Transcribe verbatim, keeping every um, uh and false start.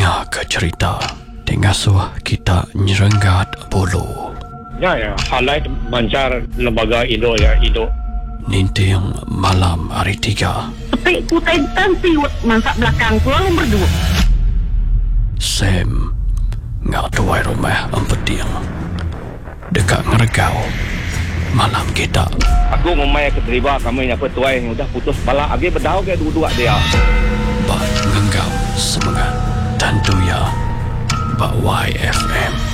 Nya ke cerita Tengasuh kita nyerenggat bulu. Ya, ya. Halai mancar lembaga Indo ya, Indo. Ninting malam hari tiga. Petik putai dan siwet masak belakang pulang nombor dua. Sam ngak tuai rumah empeting. Dekat ngeregau malam kita. Aku memang keterima kami yang petuai yang udah putus bala agi berdau ke dua-dua dia. Bak ngenggau semangat tentu ya Bak Y F M.